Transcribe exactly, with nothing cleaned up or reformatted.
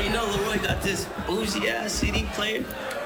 you know Leroy got this bougie ass C D player.